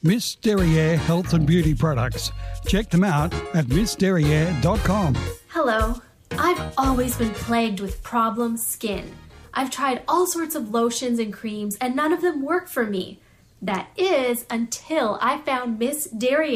Miss Derriere Health and Beauty Products. Check them out at missderriere.com. Hello. I've always been plagued with problem skin. I've tried all sorts of lotions and creams and none of them work for me. That is until I found Miss Derriere.